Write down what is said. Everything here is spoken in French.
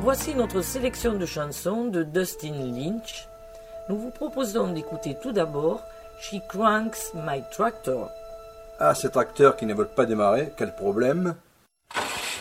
Voici notre sélection de chansons de Dustin Lynch. Nous vous proposons d'écouter tout d'abord She Cranks My Tractor. Ah, ce tracteur qui ne veut pas démarrer, quel problème!